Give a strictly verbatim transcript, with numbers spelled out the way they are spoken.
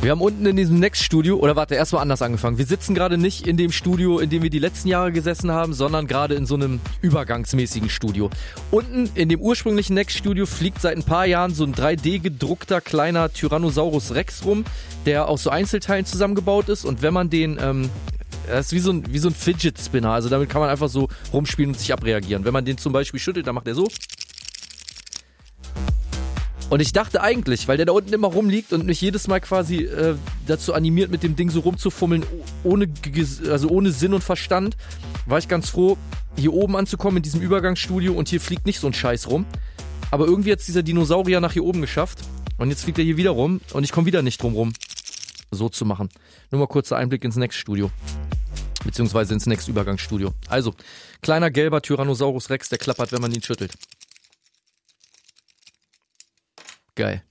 Wir haben unten in diesem Next-Studio, oder warte, erstmal anders angefangen. Wir sitzen gerade nicht in dem Studio, in dem wir die letzten Jahre gesessen haben, sondern gerade in so einem übergangsmäßigen Studio. Unten in dem ursprünglichen Next-Studio fliegt seit ein paar Jahren so ein drei D gedruckter kleiner Tyrannosaurus Rex rum, der aus so Einzelteilen zusammengebaut ist. Und wenn man den, ähm, das ist wie so ein, wie so ein Fidget Spinner, also damit kann man einfach so rumspielen und sich abreagieren. Wenn man den zum Beispiel schüttelt, dann macht er so. Und ich dachte eigentlich, weil der da unten immer rumliegt und mich jedes Mal quasi äh, dazu animiert, mit dem Ding so rumzufummeln, ohne, also ohne Sinn und Verstand, war ich ganz froh, hier oben anzukommen in diesem Übergangsstudio und hier fliegt nicht so ein Scheiß rum. Aber irgendwie hat es dieser Dinosaurier nach hier oben geschafft und jetzt fliegt er hier wieder rum und ich komme wieder nicht drum rum, so zu machen. Nur mal kurzer Einblick ins Next-Studio, beziehungsweise ins Next-Übergangsstudio. Also, kleiner gelber Tyrannosaurus Rex, der klappert, wenn man ihn schüttelt. Geil.